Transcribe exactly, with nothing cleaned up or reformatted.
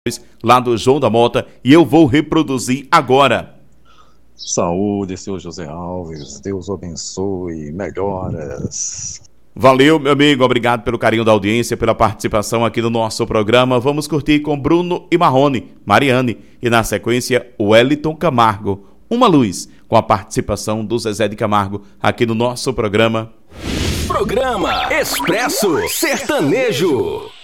lá do João da Mota, e eu vou reproduzir agora. Saúde, senhor José Alves, Deus o abençoe, melhoras. Valeu, meu amigo, obrigado pelo carinho da audiência, pela participação aqui no nosso programa. Vamos curtir com Bruno e Marrone, Mariane, e na sequência, Wellington Camargo, Uma Luz, com a participação do Zezé de Camargo aqui no nosso programa. Programa Expresso Sertanejo.